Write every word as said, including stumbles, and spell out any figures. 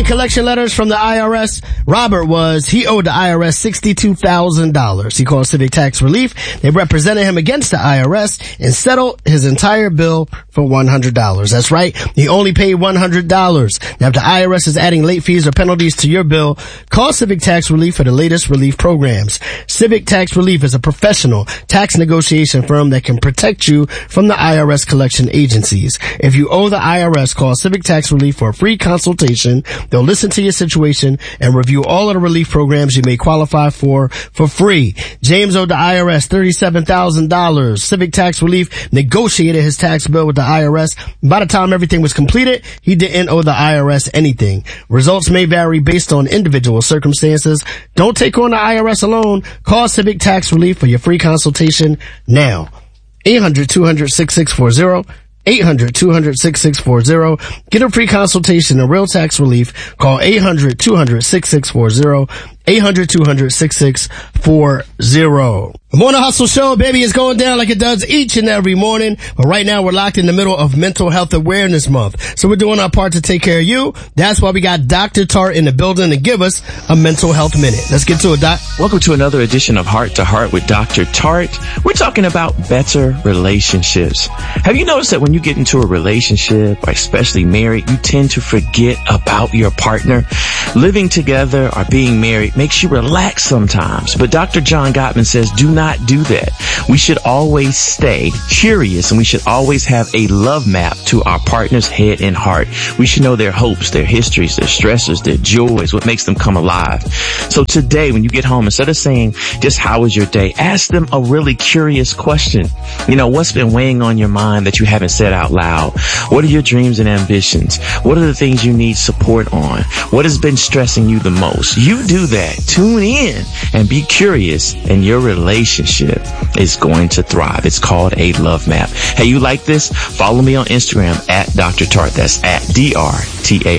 collection letters from the I R S. Robert was, he owed the I R S sixty-two thousand dollars. He called Civic Tax Relief. They represented him against the I R S and settled his entire bill for one hundred dollars. That's right. He only paid one hundred dollars. Now, if the I R S is adding late fees or penalties to your bill, call Civic Tax Relief for the latest relief programs. Civic Tax Relief is a professional tax negotiation firm that can protect you from the I R S collection agencies. If you owe the I R S, call Civic Tax Relief for a free consultation. They'll listen to your situation and review all of the relief programs you may qualify for for free. James owed the I R S thirty-seven thousand dollars. Civic Tax Relief negotiated his tax bill with the I R S. By the time everything was completed, he didn't owe the I R S anything. Results may vary based on individual circumstances. Don't take on the I R S alone. Call Civic Tax Relief for your free consultation now. eight hundred, two hundred, sixty-six forty. eight hundred, two hundred, sixty-six forty. Get a free consultation and real tax relief. Call eight hundred, two hundred, sixty-six forty. eight hundred, two hundred, sixty-six forty. The Morning Hustle Show, baby, is going down like it does each and every morning. But right now we're locked in the middle of Mental Health Awareness Month. So we're doing our part to take care of you. That's why we got Doctor Tart in the building to give us a mental health minute. Let's get to it, Doc. Welcome to another edition of Heart to Heart with Doctor Tart. We're talking about better relationships. Have you noticed that when you get into a relationship, or especially married, you tend to forget about your partner? Living together or being married makes you relax sometimes. But Doctor John Gottman says do not do that. We should always stay curious, and we should always have a love map to our partner's head and heart. We should know their hopes, their histories, their stressors, their joys, what makes them come alive. So today, when you get home, instead of saying just how was your day, ask them a really curious question. You know, what's been weighing on your mind that you haven't said out loud? What are your dreams and ambitions? What are the things you need support on? What has been stressing you the most? You do that. Tune in and be curious, and your relationship is going to thrive. It's called a love map. Hey, you like this? Follow me on Instagram at Doctor Tart. That's at D R T A